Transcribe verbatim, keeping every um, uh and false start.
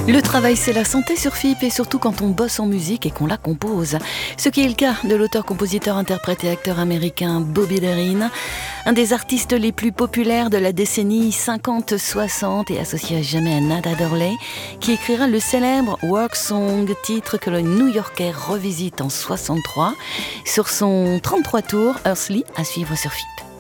Le travail, c'est la santé sur F I P, et surtout quand on bosse en musique et qu'on la compose. Ce qui est le cas de l'auteur, compositeur, interprète et acteur américain Bobby Darin, un des artistes les plus populaires de la décennie cinquante soixante et associé à jamais à Nada Adderley, qui écrira le célèbre Work Song, titre que le New-Yorkais revisite en soixante-trois sur son trente-trois tours Earthly, à suivre sur F I P.